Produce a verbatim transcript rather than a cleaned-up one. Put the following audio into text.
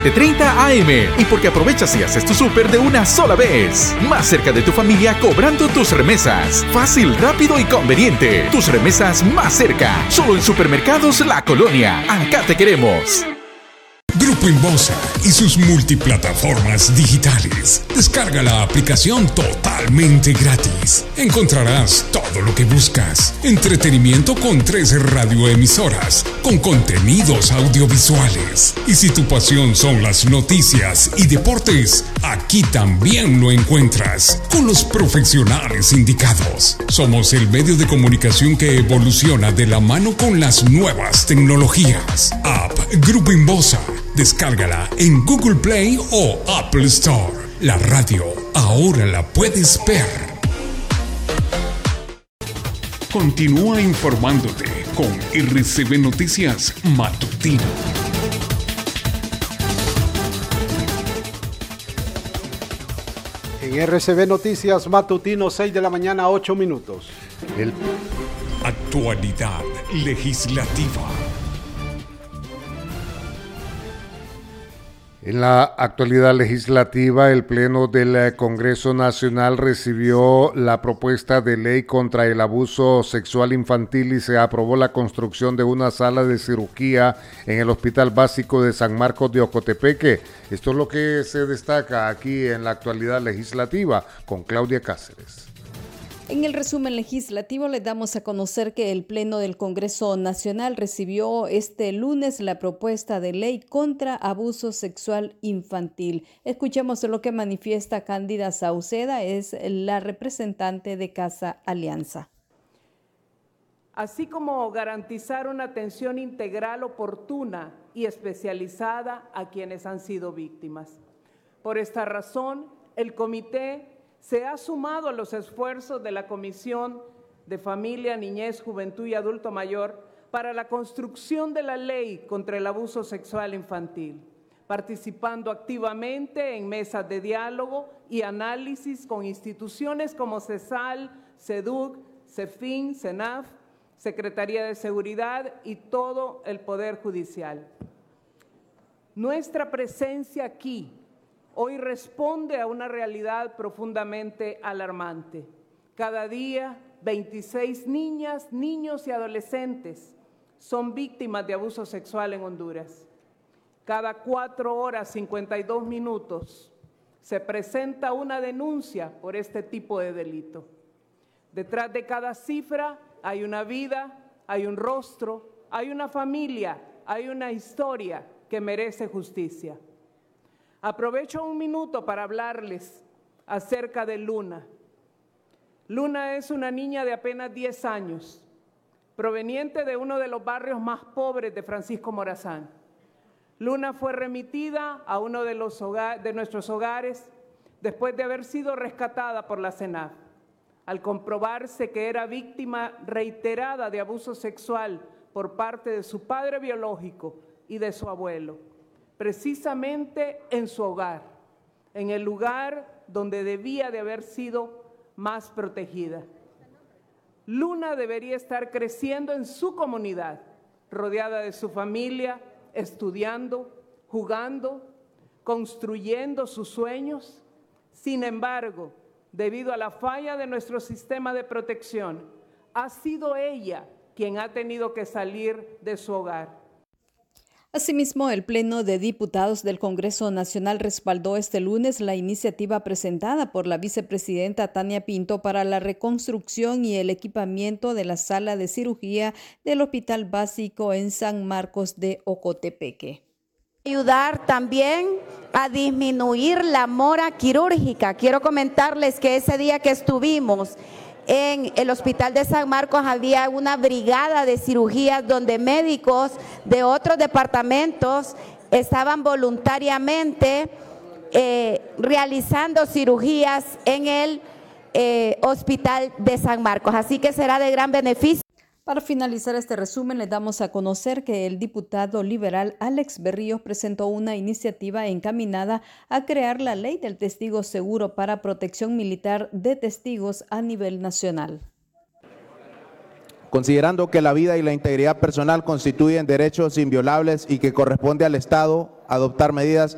treinta A M y porque aprovechas y haces tu súper de una sola vez. Más cerca de tu familia cobrando tus remesas. Fácil, rápido y conveniente. Tus remesas más cerca. Solo en Supermercados La Colonia. Acá te queremos. Grupo Inbosa y sus multiplataformas digitales. Descarga la aplicación totalmente gratis. Encontrarás todo lo que buscas. Entretenimiento con tres radioemisoras, con contenidos audiovisuales. Y si tu pasión son las noticias y deportes, aquí también lo encuentras, con los profesionales indicados. Somos el medio de comunicación que evoluciona de la mano con las nuevas tecnologías. App Grupo Inbosa. Descárgala en Google Play o Apple Store. La radio ahora la puedes ver. Continúa informándote con R C B Noticias Matutino. En R C B Noticias Matutino, seis de la mañana, ocho minutos. El... Actualidad legislativa. En la actualidad legislativa, el Pleno del Congreso Nacional recibió la propuesta de ley contra el abuso sexual infantil y se aprobó la construcción de una sala de cirugía en el Hospital Básico de San Marcos de Ocotepeque. Esto es lo que se destaca aquí en la actualidad legislativa con Claudia Cáceres. En el resumen legislativo les damos a conocer que el Pleno del Congreso Nacional recibió este lunes la propuesta de ley contra abuso sexual infantil. Escuchemos lo que manifiesta Cándida Sauceda, es la representante de Casa Alianza. Así como garantizar una atención integral, oportuna y especializada a quienes han sido víctimas. Por esta razón, el comité se ha sumado a los esfuerzos de la Comisión de Familia, Niñez, Juventud y Adulto Mayor para la construcción de la ley contra el abuso sexual infantil, participando activamente en mesas de diálogo y análisis con instituciones como CESAL, CEDUC, CEFIN, CENAF, Secretaría de Seguridad y todo el Poder Judicial. Nuestra presencia aquí hoy responde a una realidad profundamente alarmante. Cada día, veintiséis niñas, niños y adolescentes son víctimas de abuso sexual en Honduras. Cada cuatro horas, cincuenta y dos minutos, se presenta una denuncia por este tipo de delito. Detrás de cada cifra hay una vida, hay un rostro, hay una familia, hay una historia que merece justicia. Aprovecho un minuto para hablarles acerca de Luna. Luna es una niña de apenas diez años, proveniente de uno de los barrios más pobres de Francisco Morazán. Luna fue remitida a uno de, los hogar, de nuestros hogares después de haber sido rescatada por la CENAF, al comprobarse que era víctima reiterada de abuso sexual por parte de su padre biológico y de su abuelo, precisamente en su hogar, en el lugar donde debía de haber sido más protegida. Luna debería estar creciendo en su comunidad, rodeada de su familia, estudiando, jugando, construyendo sus sueños. Sin embargo, debido a la falla de nuestro sistema de protección, ha sido ella quien ha tenido que salir de su hogar. Asimismo, el Pleno de Diputados del Congreso Nacional respaldó este lunes la iniciativa presentada por la vicepresidenta Tania Pinto para la reconstrucción y el equipamiento de la sala de cirugía del Hospital Básico en San Marcos de Ocotepeque. Ayudar también a disminuir la mora quirúrgica. Quiero comentarles que ese día que estuvimos en el Hospital de San Marcos había una brigada de cirugías donde médicos de otros departamentos estaban voluntariamente eh, realizando cirugías en el eh, Hospital de San Marcos. Así que será de gran beneficio. Para finalizar este resumen, les damos a conocer que el diputado liberal Alex Berríos presentó una iniciativa encaminada a crear la ley del testigo seguro para protección militar de testigos a nivel nacional. Considerando que la vida y la integridad personal constituyen derechos inviolables y que corresponde al Estado adoptar medidas